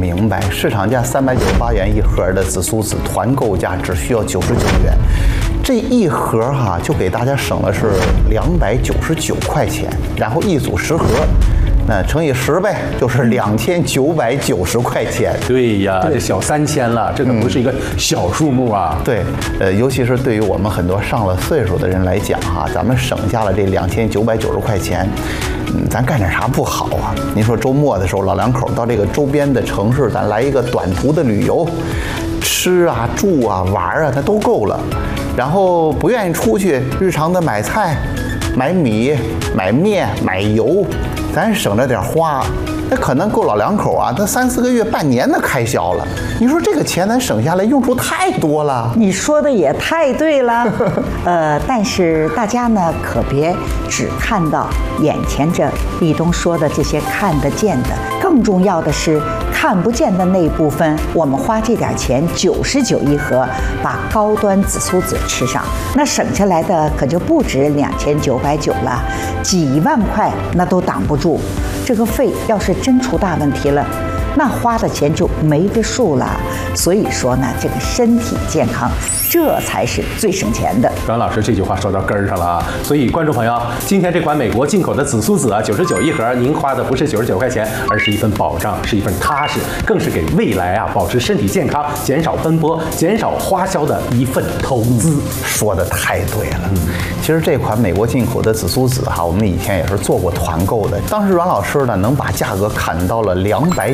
明白，市场价398元一盒的紫苏籽，团购价只需要99元。这一盒就给大家省了是299块钱，然后一组10盒。那乘以10呗，就是2990块钱。 对呀，这小3000了，这可不是一个小数目啊。 对，尤其是对于我们很多上了岁数的人来讲咱们省下了这2990块钱，咱干点啥不好啊？您说周末的时候，老两口到这个周边的城市，咱来一个短途的旅游，吃啊、住啊、玩啊，它都够了。然后不愿意出去，日常的买菜、买米、买面、买油，咱省着点花，那可能够老两口他3、4个月、半年的开销了。你说这个钱咱省下来，用处太多了。 你说的也太对了。但是大家呢，可别只看到眼前这立冬说的这些看得见的，更重要的是看不见的那一部分。我们花这点钱，99一盒，把高端紫苏籽吃上，那省下来的可就不止2990了，几万块那都挡不住。这个肺要是真出大问题了，那花的钱就没个数了。所以说呢，这个身体健康，这才是最省钱的。 阮老师这句话说到根儿上了啊！所以观众朋友，今天这款美国进口的紫苏籽99一盒，您花的不是99块钱，而是一份保障，是一份踏实，更是给未来保持身体健康、减少奔波、减少花销的一份投资。 说的太对了。其实这款美国进口的紫苏籽我们以前也是做过团购的，当时阮老师呢能把价格砍到了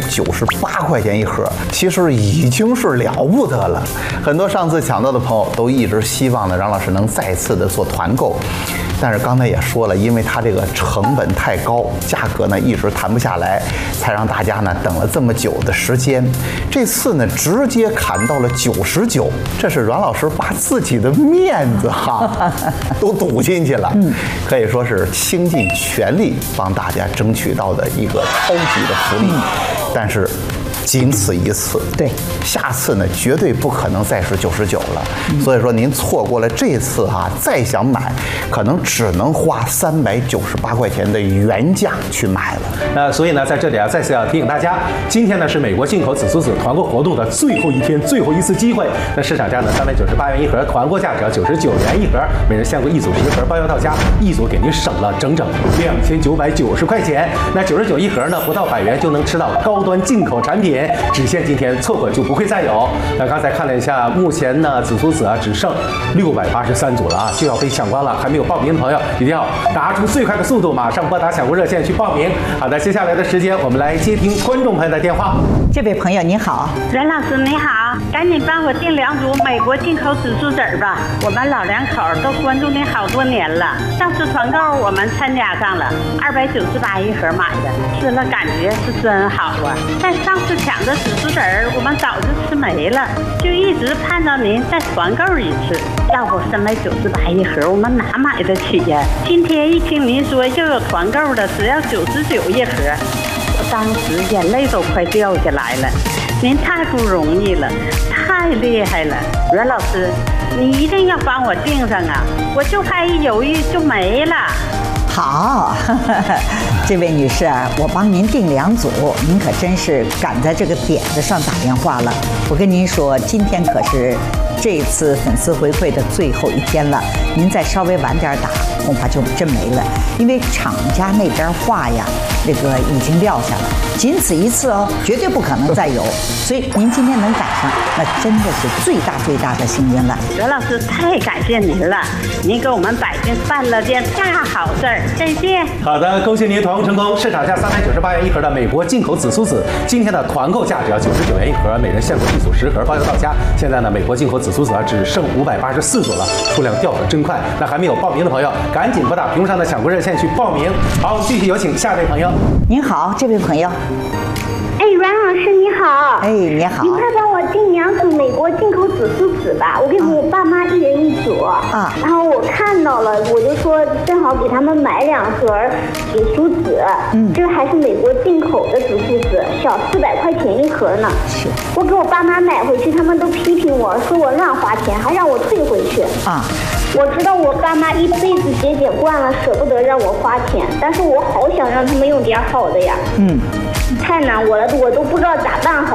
298块钱一盒，其实已经是了不得了。很多上次抢到的朋友都一直希望呢阮老师能再次的做团购，但是刚才也说了，因为它这个成本太高，价格呢一直谈不下来，才让大家呢等了这么久的时间。这次呢直接砍到了99，这是阮老师把自己的面子都赌进去了，可以说是倾尽全力帮大家争取到的一个超级的福利。但是仅此一次， 对， 下次呢绝对不可能再是99了。所以说您错过了这次再想买，可能只能花398块钱的原价去买了。 所以呢，在这里再次要提醒大家，今天呢是美国进口紫苏籽团购活动的最后一天，最后一次机会。那市场价呢398元一盒，团购价只要99元一盒，每人限购一组10盒，包邮到家，一组给您省了整整2990块钱。那99一盒呢，不到100元就能吃到高端进口产品。只限今天，错过就不会再有。那刚才看了一下，目前呢紫苏籽只剩683组了就要被抢光了。还没有报名的朋友，一定要拿出最快的速度，马上拨打抢购热线去报名。好的，接下来的时间我们来接听观众朋友的电话。 这位朋友你好， 阮老师你好，赶紧帮我订2组美国进口紫苏籽吧，我们老两口都关注您好多年了。上次团购我们参加上了，298一盒买的，吃了感觉是真好但上次抢的紫苏籽我们早就吃没了，就一直盼着您再团购一次。要不398一盒，我们哪买得起呀？今天一听您说又有团购的，只要99一盒，我当时眼泪都快掉下来了。您太不容易了，太厉害了，阮老师，你一定要帮我订上我就怕一犹豫就没了。 好，这位女士我帮您订2组，您可真是赶在这个点子上打电话了。我跟您说，今天可是这次粉丝回馈的最后一天了，您再稍微晚点打，恐怕就真没了，因为厂家那边话这个已经撂下了，仅此一次绝对不可能再有。所以您今天能赶上，那真的是最大的幸运了。 阮老师太感谢您了，您给我们百姓办了件大好事儿。再见。 好的，恭喜您团购成功！市场价398元一盒的美国进口紫苏籽，今天的团购价只要99元一盒，每人限购一组10盒，包邮到家。现在呢，美国进口紫苏籽只剩584组了，数量掉得真快。那还没有报名的朋友，赶紧拨打屏幕上的抢购热线去报名。好，继续有请下一位朋友。 您好，这位朋友。 阮老师你好。 你好。 你快帮我订2组美国进口紫苏籽吧，我给我爸妈一人1组。然后我看到了，我就说正好给他们买2盒紫苏籽。这个还是美国进口的紫苏籽，小400块钱一盒呢。我给我爸妈买回去，他们都批评我说我乱花钱，还让我退回去。我知道我爸妈一辈子节俭惯了，舍不得让我花钱，但是我好想让他们用点好的呀。太难我了，我都不知道咋办好。